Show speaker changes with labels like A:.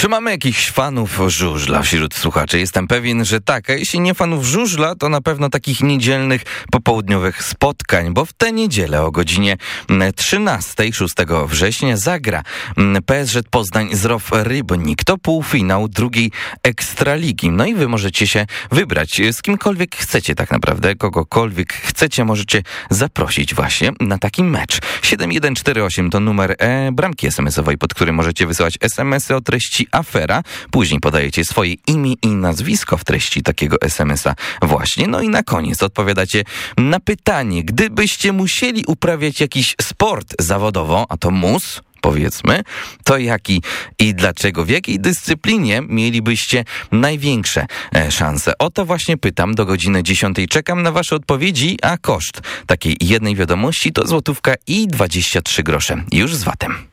A: Czy mamy jakichś fanów żużla wśród słuchaczy? Jestem pewien, że tak. A jeśli nie fanów żużla, to na pewno takich niedzielnych, popołudniowych spotkań, bo w tę niedzielę o godzinie 13, 6 września zagra PSŻ Poznań z ROW Rybnik. To półfinał drugiej Ekstraligi. No i wy możecie się wybrać z kimkolwiek chcecie tak naprawdę, kogokolwiek chcecie, możecie zaprosić właśnie na taki mecz. 7148 to numer bramki SMS-owej, pod którym możecie wysyłać SMS-y o treści afera. Później podajecie swoje imię i nazwisko w treści takiego SMS-a właśnie. No i na koniec odpowiadacie na pytanie, gdybyście musieli uprawiać jakiś sport zawodowo, a to powiedzmy, to jaki i dlaczego, w jakiej dyscyplinie mielibyście największe szanse? O to właśnie pytam do godziny 10. Czekam na wasze odpowiedzi, a koszt takiej jednej wiadomości to złotówka i 23 grosze. Już z VAT-em.